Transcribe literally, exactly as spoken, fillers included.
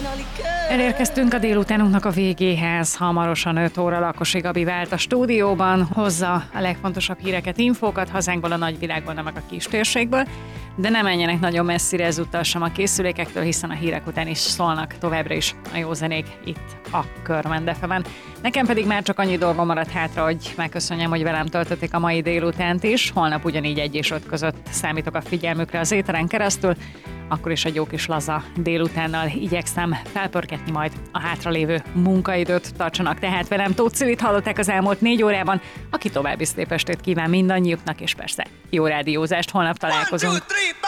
Elérkeztünk a délutánunknak a végéhez. Hamarosan öt óra Lakosi Gabi vált a stúdióban, hozza a legfontosabb híreket, infókat hazánkból, a nagyvilágból, nem meg a kistérségből, de ne menjenek nagyon messzire ezúttal sem a készülékektől, hiszen a hírek után is szólnak továbbra is a jó zenék itt a Körmend ef emen. Nekem pedig már csak annyi dolgom maradt hátra, hogy megköszönjem, hogy velem töltötték a mai délutánt is. Holnap ugyanígy egy és öt között számítok a figyelmükre az éteren keresztül, akkor is egy jó kis laza délutánnal igyekszem felpörgetni majd a hátralévő munkaidőt. Tartsanak tehát velem, Tóth Cilit hallották az elmúlt négy órában, aki további szép estét kíván mindannyiuknak, és persze jó rádiózást, holnap találkozunk. One, two, three,